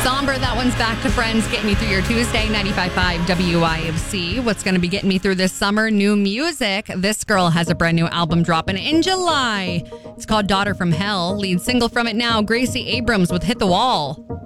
Somber, that one's Back to Friends, getting me through your Tuesday, 95.5 WIFC. What's going to be getting me through this summer? New music. This girl has a brand new album dropping in July. It's called Daughter from Hell. Lead single from it now, Gracie Abrams with Hit the Wall.